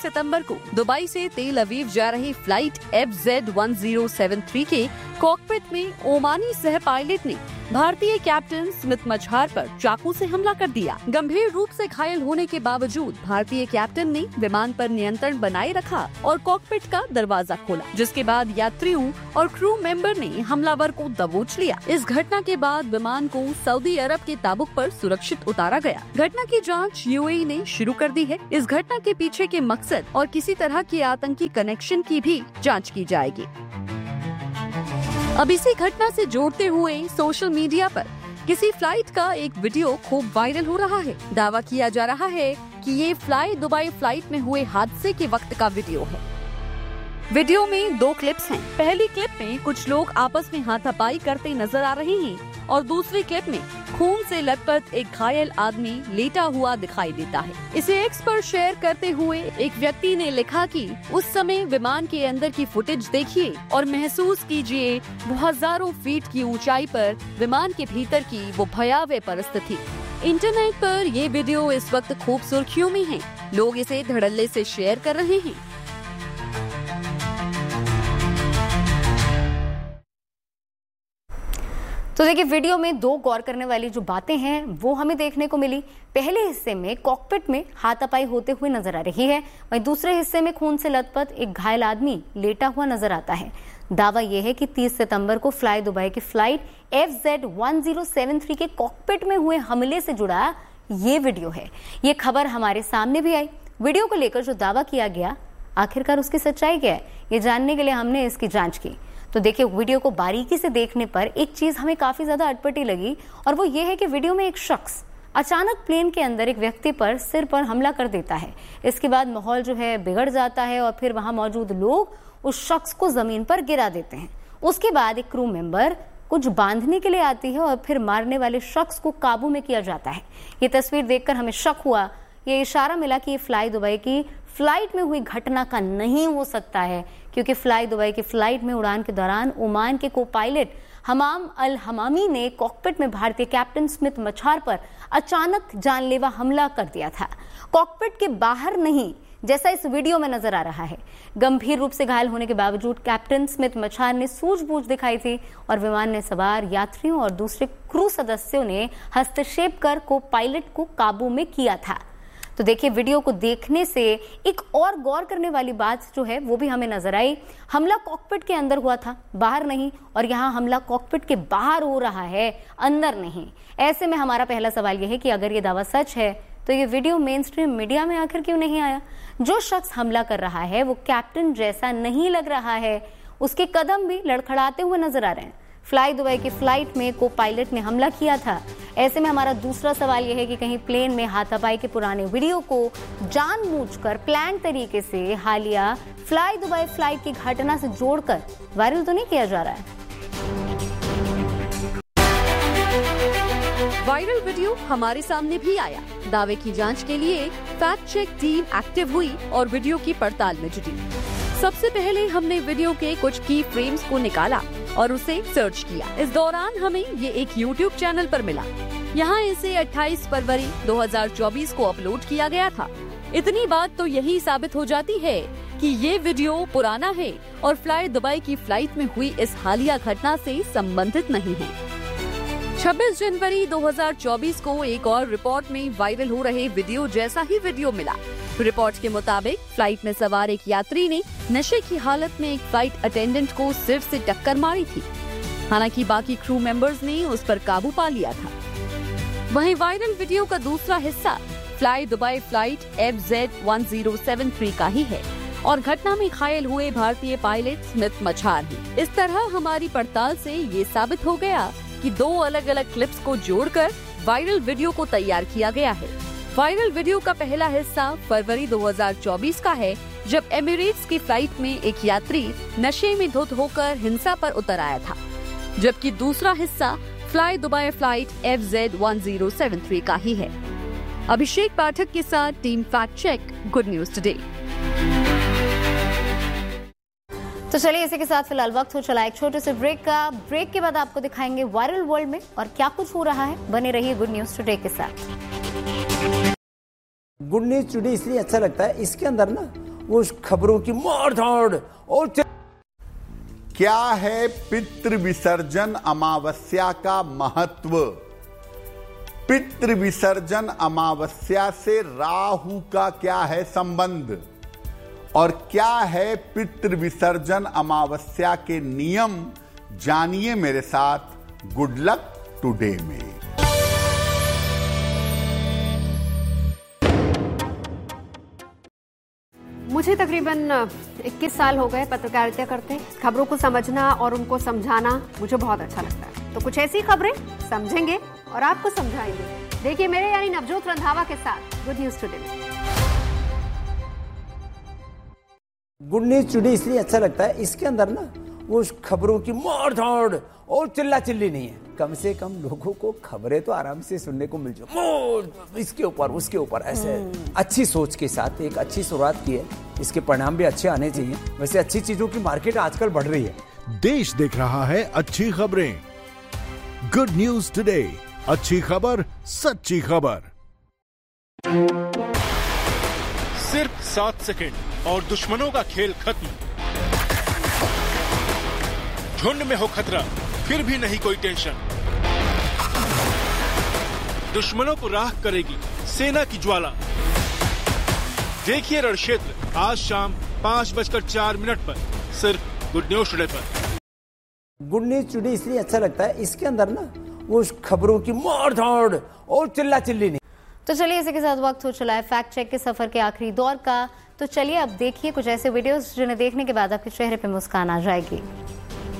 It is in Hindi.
सितंबर को दुबई से तेल अवीव जा रही फ्लाइट FZ1073 के कॉकपिट में ओमानी सह पायलट ने भारतीय कैप्टन स्मिथ मछार पर चाकू से हमला कर दिया। गंभीर रूप से घायल होने के बावजूद भारतीय कैप्टन ने विमान पर नियंत्रण बनाए रखा और कॉकपिट का दरवाजा खोला, जिसके बाद यात्रियों और क्रू मेंबर ने हमलावर को दबोच लिया। इस घटना के बाद विमान को सऊदी अरब के ताबुक पर सुरक्षित उतारा गया। घटना की जांच UAE ने शुरू कर दी है। इस घटना के पीछे के मकसद और किसी तरह के आतंकी कनेक्शन की भी जाँच की जाएगी। अब इसी घटना से जोड़ते हुए सोशल मीडिया पर किसी फ्लाइट का एक वीडियो खूब वायरल हो रहा है। दावा किया जा रहा है कि ये फ्लाई दुबई फ्लाइट में हुए हादसे के वक्त का वीडियो है। वीडियो में 2 क्लिप्स हैं। पहली क्लिप में कुछ लोग आपस में हाथापाई करते नजर आ रहे हैं और दूसरी क्लिप में खून से लथपथ एक घायल आदमी लेटा हुआ दिखाई देता है। इसे X पर शेयर करते हुए एक व्यक्ति ने लिखा कि उस समय विमान के अंदर की फुटेज देखिए और महसूस कीजिए वो हजारों फीट की ऊंचाई पर विमान के भीतर की वो भयावह परिस्थिति। इंटरनेट पर ये वीडियो इस वक्त खूब सुर्खियों में है। लोग इसे धड़ल्ले से शेयर कर रहे हैं। तो देखिए, वीडियो में 2 गौर करने वाली जो बातें हैं वो हमें देखने को मिली। पहले हिस्से में कॉकपिट में हाथापाई होते हुए नजर आ रही है, वहीं दूसरे हिस्से में खून से लथपथ एक घायल आदमी लेटा हुआ नजर आता है। दावा यह है कि 30 सितंबर को फ्लाई दुबई की फ्लाइट FZ1073 के कॉकपिट में हुए हमले से जुड़ा ये वीडियो है। ये खबर हमारे सामने भी आई। वीडियो को लेकर जो दावा किया गया, आखिरकार उसकी सच्चाई क्या है, ये जानने के लिए हमने इसकी जांच की। तो देखिए, वीडियो को बारीकी से देखने पर एक चीज हमें काफी ज्यादा अटपटी लगी और वो ये है कि वीडियो में एक शख्स अचानक प्लेन के अंदर एक व्यक्ति पर सिर पर हमला कर देता है। इसके बाद माहौल जो है बिगड़ जाता है और फिर वहां मौजूद लोग उस शख्स को जमीन पर गिरा देते हैं। उसके बाद एक क्रू मेंबर कुछ बांधने के लिए आती है और फिर मारने वाले शख्स को काबू में किया जाता है। ये तस्वीर देखकर हमें शक हुआ, ये इशारा मिला कि ये फ्लाई दुबई की फ्लाइट में हुई घटना का नहीं हो सकता है, क्योंकि फ्लाई दुबई की फ्लाइट में उड़ान के दौरान ओमान के को पायलट हमाम अल हमामी ने कॉकपिट में भारतीय कैप्टन स्मिथ मछार पर अचानक जानलेवा हमला कर दिया था। कॉकपिट के बाहर नहीं, जैसा इस वीडियो में नजर आ रहा है। गंभीर रूप से घायल होने के बावजूद कैप्टन स्मिथ मछार ने सूझबूझ दिखाई थी और विमान में सवार यात्रियों और दूसरे क्रू सदस्यों ने हस्तक्षेप कर को पायलट को काबू में किया था। तो देखिए, वीडियो को देखने से एक और गौर करने वाली बात जो है वो भी हमें नजर आई। हमला कॉकपिट के अंदर हुआ था, बाहर नहीं, और यहाँ हमला कॉकपिट के बाहर हो रहा है, अंदर नहीं। ऐसे में हमारा पहला सवाल यह है कि अगर ये दावा सच है तो ये वीडियो मेन स्ट्रीम मीडिया में आखिर क्यों नहीं आया? जो शख्स हमला कर रहा है वो कैप्टन जैसा नहीं लग रहा है, उसके कदम भी लड़खड़ाते हुए नजर आ रहे हैं। फ्लाई दुबई की फ्लाइट में को पायलट ने हमला किया था। ऐसे में हमारा दूसरा सवाल यह है कि कहीं प्लेन में हाथापाई के पुराने वीडियो को जानबूझकर प्लान तरीके से हालिया फ्लाई दुबई फ्लाइट की घटना से जोड़कर वायरल तो नहीं किया जा रहा है? वायरल वीडियो हमारे सामने भी आया। दावे की जांच के लिए फैक्ट चेक टीम एक्टिव हुई और वीडियो की पड़ताल में जुटी। सबसे पहले हमने वीडियो के कुछ की फ्रेम्स को निकाला और उसे सर्च किया। इस दौरान हमें ये एक YouTube चैनल पर मिला। यहाँ इसे 28 फरवरी 2024 को अपलोड किया गया था। इतनी बात तो यही साबित हो जाती है कि ये वीडियो पुराना है और फ्लाई दुबई की फ्लाइट में हुई इस हालिया घटना से संबंधित नहीं है। 26 जनवरी 2024 को एक और रिपोर्ट में वायरल हो रहे वीडियो जैसा ही वीडियो मिला। रिपोर्ट के मुताबिक फ्लाइट में सवार एक यात्री ने नशे की हालत में एक फ्लाइट अटेंडेंट को सिर से टक्कर मारी थी। हालांकि बाकी क्रू मेंबर्स ने उस पर काबू पा लिया था। वहीं वायरल वीडियो का दूसरा हिस्सा फ्लाई दुबई फ्लाइट FZ1073 का ही है और घटना में घायल हुए भारतीय पायलट स्मिथ मछार ही। इस तरह हमारी पड़ताल से ये साबित हो गया कि 2 अलग अलग क्लिप्स को जोड़कर वायरल वीडियो को तैयार किया गया है। वायरल वीडियो का पहला हिस्सा फरवरी 2024 का है, जब एमिरेट्स की फ्लाइट में एक यात्री नशे में धुत होकर हिंसा पर उतर आया था, जबकि दूसरा हिस्सा फ्लाई दुबई फ्लाइट FZ1073 का ही है। अभिषेक पाठक के साथ team fact check, good news today. तो चलिए, इसी के साथ फिलहाल वक्त हो चला एक छोटे से ब्रेक का। ब्रेक के बाद आपको दिखाएंगे वायरल वर्ल्ड में और क्या कुछ हो रहा है। बने रहिए गुड न्यूज टुडे के साथ। गुड न्यूज टुडे इसलिए अच्छा लगता है, इसके अंदर ना वो खबरों की मार धाड़ और क्या है पितृ विसर्जन अमावस्या का महत्व? पितृ विसर्जन अमावस्या से राहु का क्या है संबंध, और क्या है पितृ विसर्जन अमावस्या के नियम, जानिए मेरे साथ गुड लक टुडे में। मुझे तकरीबन 21 साल हो गए पत्रकारिता करते। खबरों को समझना और उनको समझाना मुझे बहुत अच्छा लगता है। तो कुछ ऐसी खबरें समझेंगे और आपको समझाएंगे। देखिए मेरे यानी नवजोत रंधावा के साथ गुड न्यूज टुडे में। गुड न्यूज टुडे इसलिए अच्छा लगता है, इसके अंदर ना वो खबरों की मार धाड़ और चिल्ला चिल्ली नहीं है। कम से कम लोगों को खबरें तो आराम से सुनने को मिल जाए, इसके ऊपर उसके ऊपर ऐसे अच्छी सोच के साथ एक अच्छी शुरुआत की है। इसके परिणाम भी अच्छे आने चाहिए। वैसे अच्छी चीजों की मार्केट आजकल बढ़ रही है। देश देख रहा है अच्छी खबरें। गुड न्यूज टुडे, अच्छी खबर सच्ची खबर। सिर्फ 7 सेकंड और दुश्मनों का खेल खत्म। झुंड में हो खतरा फिर भी नहीं कोई टेंशन। दुश्मनों को राख करेगी सेना की ज्वाला। देखिए रणक्षेत्र आज शाम 5:04 पर सिर्फ गुड न्यूज टुडे पर। गुड न्यूज टुडे इसलिए अच्छा लगता है, इसके अंदर ना वो खबरों की मार धाड़ और चिल्ला चिल्ली नहीं। तो चलिए इसी के साथ वक्त हो चला है फैक्ट चेक के सफर के आखिरी दौर का। तो चलिए अब देखिए कुछ ऐसे वीडियोस जिन्हें देखने के बाद आपके चेहरे पे मुस्कान आ जाएगी।